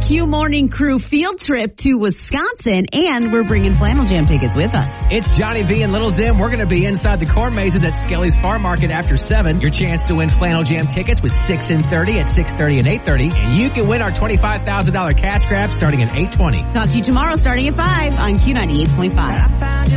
Q Morning Crew field trip to Wisconsin, and we're bringing Flannel Jam tickets with us. It's Johnny V and Little Zim. We're going to be inside the corn mazes at Skelly's Farm Market after 7. Your chance to win Flannel Jam tickets with 6 and 30 at 6:30 and 8:30. And you can win our $25,000 cash grab starting at 8:20. Talk to you tomorrow starting at 5 on Q98.5.